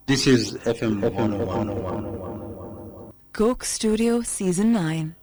This is FM 101. Coke Studio Season 9.